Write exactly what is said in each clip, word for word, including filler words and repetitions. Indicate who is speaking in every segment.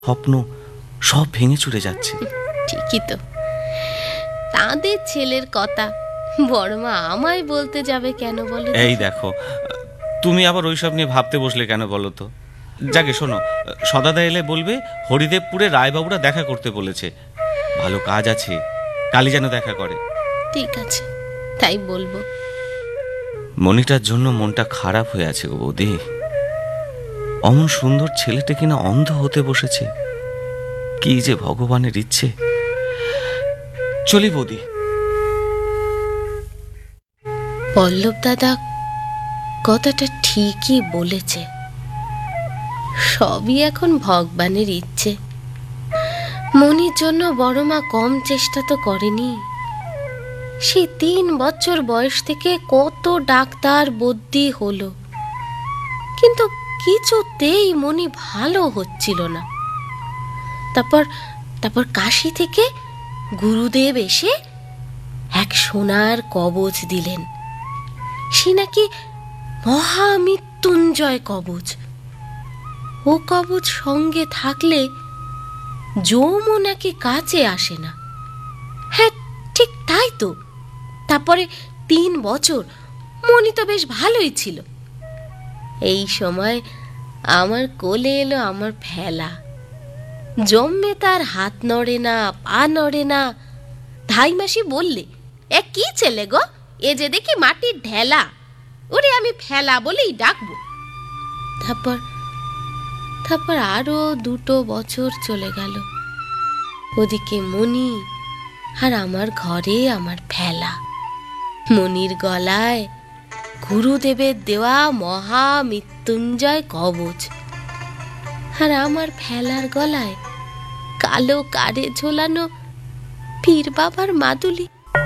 Speaker 1: স্বপ্ন সব ভেঙে চুরে যাচ্ছে।
Speaker 2: ঠিকই তো, তাদের ছেলের কথা বড়মা আমায় বলতে যাবে কেন বলো?
Speaker 1: এই দেখো, তুমি আবার ওইসব নিয়ে ভাবতে বসলে কেন বলো তো? যাকে শোনো, সদাদা এলে বলবে হরিদেবপুরে রায়বাবুরা দেখা করতে বলেছে, ভালো কাজ আছে, কালই যেন দেখা করে।
Speaker 2: ঠিক আছে, তাই বলবো।
Speaker 1: মনিটার জন্য মনটা খারাপ হয়ে আছে গো বৌদি। অমন সুন্দর ছেলেটা কিনা অন্ধ হতে বসেছে। কি যে ভগবানের ইচ্ছে। চলি বৌদি।
Speaker 2: পল্লব দাদা কথাটা ঠিকই বলেছে, সবই এখন ভগবানের ইচ্ছে। মনির জন্য বড়মা কম চেষ্টা তো করেনি। সেই তিন বছর বয়স থেকে কত ডাক্তার বদ্যি হলো, কিন্তু কিছুতেই মনি ভালো হচ্ছিল না। তারপর তারপর কাশি থেকে গুরুদেব এসে এক সোনার কবচ দিলেন। সে নাকি মহামৃত্যুঞ্জয় কবচ। ও কবচ সঙ্গে থাকলে যমও নাকি কাছে আসে না। হ্যাঁ, ঠিক তাই তো। তারপরে তিন বছর মনি তো বেশ ভালোই ছিল। এই সময় আমার কোলে এলো আমার ফেলা। জন্মে তার হাত নড়ে না, পা নড়ে না। ধাই মাসি বললে, এ কি ছেলে গো, এ যে দেখি মাটির ঢেলা। ওরে আমি ফেলা বলেই ডাকবো। তারপর তারপর আরো দুটো বছর চলে গেল। ওদিকে মনি, আর আমার ঘরে আমার ফেলা। মনির গলায় গুরুদেবের দেওয়া মহা মৃত্যুঞ্জয় কবচ, আর আমার ফেলার গলায় কালো কারে ঝোলানো পীর বাবার মাদুলি।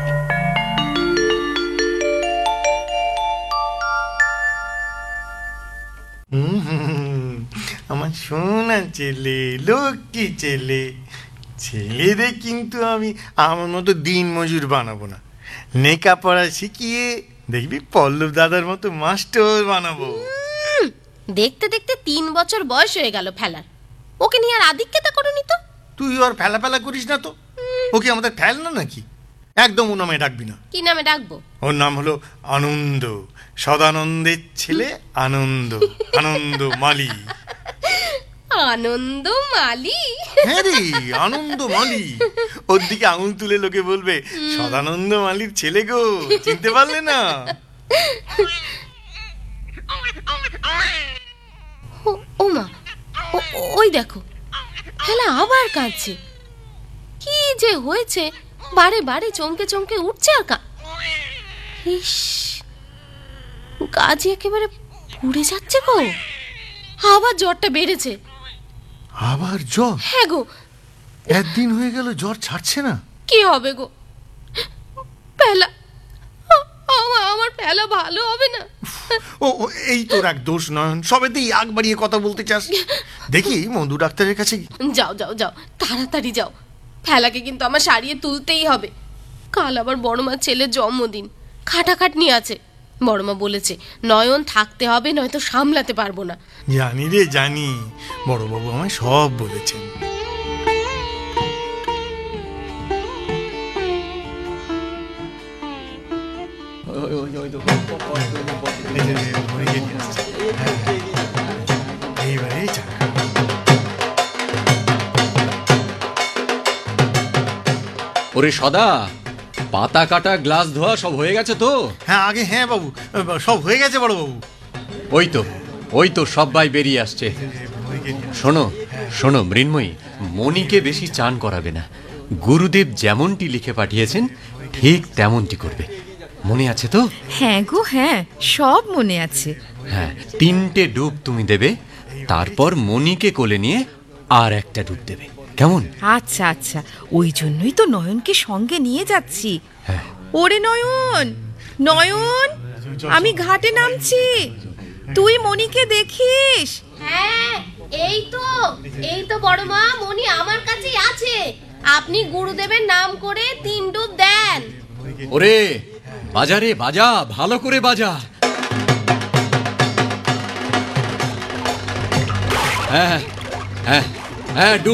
Speaker 3: আমার সোনা ছেলে, লক্ষ্মী ছেলে। ছেলেদের কিন্তু আমি আমার মতো দিন মজুর বানাবো না। লেখাপড়া শিখিয়ে দেখবি পল্লব দাদার মতো মাস্টার বানাবো।
Speaker 2: দেখতে দেখতে তিন বছর বয়স হয়ে গেল ফেলার। ওকে নিয়ে আর আদিক্ষেতা করনি তো?
Speaker 3: তুই আর ফেলা ফেলা করিস না তো। ওকে আমাদের ফেল না নাকি? একদম ও নামে ডাকবি না।
Speaker 2: কি নামে ডাকবো?
Speaker 3: ওর নাম হলো আনন্দ। সদানন্দের ছেলে আনন্দ। আনন্দ মালি।
Speaker 2: আনন্দ মালি?
Speaker 3: হ্যাঁ রে, আনন্দ মালি। ওর দিকে আঙুল তুলে লোকে বলবে, সদানন্দ মালির ছেলে গো, চিনতে পারলে না?
Speaker 2: ও মা, ওই দেখো ফেলা আবার কাঁদছে। কি যে হয়েছে, বারে বারে চমকে চমকে উঠছে আর কা ইস, গাজি একেবারে পুড়ে যাচ্ছে গো। আবার জ্বরটা বেড়েছে।
Speaker 3: আবার জ্বর?
Speaker 2: হ্যাঁ গো,
Speaker 3: একদিন হয়ে গেল জ্বর ছাড়ছে না।
Speaker 2: কি হবে গো, ফেলা আমার ফেলা ভালো হবে না।
Speaker 3: ও এই তোর এক দোষ নয়ন, সবেতেই আগ বাড়িয়ে কথা বলতে চাস। দেখি মধু ডাক্তারের কাছে।
Speaker 2: যাও যাও যাও, তাড়াতাড়ি যাও। ফেলাকে কিন্তু আমার সারিয়ে তুলতেই হবে। কাল আবার বড়মার ছেলের জন্মদিন, খাটাখাটনি আছে। বড়মা বলেছে নয়ন থাকতে হবে, নয়তো সামলাতে পারবো না।
Speaker 3: জানি রে জানি, বড়বাবু আমায় সব বলেছেন। এইবারে
Speaker 4: ওরে সদা, পাতা কাটা গ্লাস ধোয়া সব হয়ে গেছে তো?
Speaker 3: হ্যাঁ আগে হ্যাঁ বাবু, সব হয়ে গেছে বড় বাবু।
Speaker 4: ওই তো ওই তো সবাই বেরিয়ে আসছে। শোনো শোনো মৃন্ময়ী, মনিকে বেশি চান করাবে না। গুরুদেব যেমনটি লিখে পাঠিয়েছেন ঠিক তেমনটি করবে। মনে আছে তো?
Speaker 5: হ্যাঁ গো হ্যাঁ, সব মনে আছে।
Speaker 4: হ্যাঁ, তিনটে ডুব তুমি দেবে, তারপর মনিকে কোলে নিয়ে আর একটা ডুব দেবে, কেমন?
Speaker 5: আচ্ছা আচ্ছা, ওই জন্যই তো নয়নকে সঙ্গে নিয়ে যাচ্ছি। ওরে নয়ন, নয়ন, আমি ঘাটে নামছি, তুই মনিকে দেখিস।
Speaker 2: হ্যাঁ এই তো, এই তো বড়মা, মনি আমার কাছেই আছে। আপনি গুরুদেবের নাম করে তিন ডুব দেন।
Speaker 4: ওরে বাজারে বাজা, ভালো করে বাজা। হ্যাঁ হ্যাঁ, হ্যাঁ